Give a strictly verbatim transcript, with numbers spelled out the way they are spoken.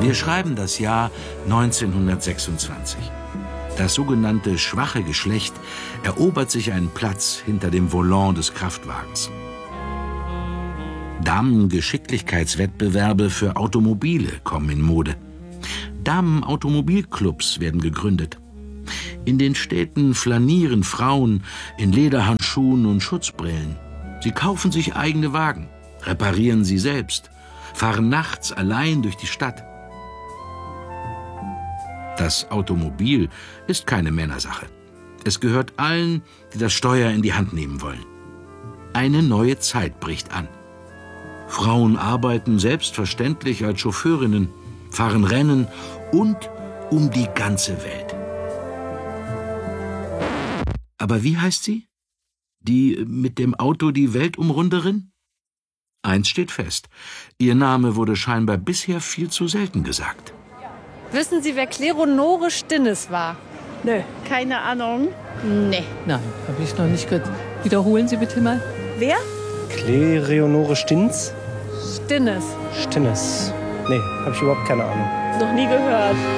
Wir schreiben das Jahr neunzehnhundertsechsundzwanzig. Das sogenannte schwache Geschlecht erobert sich einen Platz hinter dem Volant des Kraftwagens. Damen-Geschicklichkeitswettbewerbe für Automobile kommen in Mode. Damen-Automobilclubs werden gegründet. In den Städten flanieren Frauen in Lederhandschuhen und Schutzbrillen. Sie kaufen sich eigene Wagen, reparieren sie selbst, fahren nachts allein durch die Stadt. Das Automobil ist keine Männersache. Es gehört allen, die das Steuer in die Hand nehmen wollen. Eine neue Zeit bricht an. Frauen arbeiten selbstverständlich als Chauffeurinnen, fahren Rennen und um die ganze Welt. Aber wie heißt sie? Die mit dem Auto die Welt umrunderin? Eins steht fest: Ihr Name wurde scheinbar bisher viel zu selten gesagt. Wissen Sie, wer Kleonore Stinnes war? Nö, keine Ahnung. Nee. Nein, habe ich noch nicht gehört. Wiederholen Sie bitte mal. Wer? Kleonore Stinz? Stinnes. Stinnes. Nee, habe ich überhaupt keine Ahnung. Noch nie gehört.